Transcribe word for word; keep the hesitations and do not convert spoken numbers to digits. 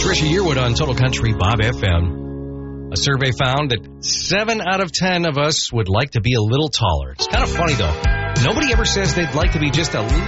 Trisha Yearwood on Total Country Bob F M. A survey found that seven out of ten of us would like to be a little taller. It's kind of funny, though. Nobody ever says they'd like to be just a